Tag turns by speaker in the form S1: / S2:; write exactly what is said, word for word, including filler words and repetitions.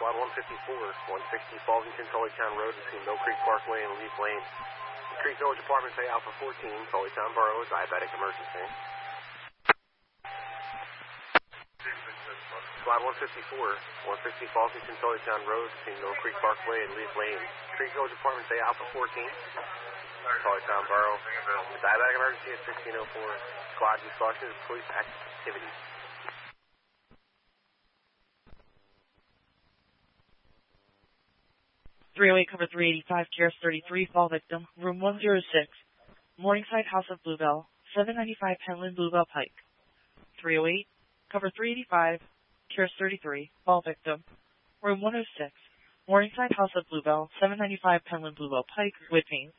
S1: Squad one fifty-four, one sixty Falvington, Tullytown Road between Mill Creek Parkway and Leaf Lane. Creek Village Apartments, A Alpha fourteen, Tullytown Borough, diabetic emergency. Squad one fifty-four, one sixty Falvington, Tullytown Road between Mill Creek Parkway and Leaf Lane. Creek Village Apartments, A Alpha fourteen, Tullytown Borough, diabetic emergency at sixteen oh four. Squad instructions, police activity.
S2: three oh eight, cover three eighty-five, K R S thirty-three, fall victim, room one oh six, Morningside House of Bluebell, seven ninety-five Penland Bluebell Pike. three oh eight, cover three eighty-five, K R S thirty-three, fall victim, room one oh six, Morningside House of Bluebell, seven ninety-five Penland Bluebell Pike, Whitney.